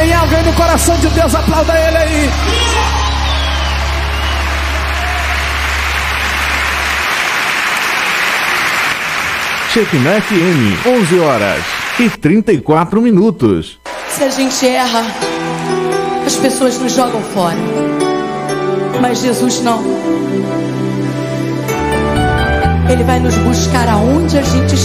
Tem alguém no coração de Deus, aplauda ele aí. Shekinah FM, 11 horas e 34 minutos. Se a gente erra, as pessoas nos jogam fora, mas Jesus não. Ele vai nos buscar aonde a gente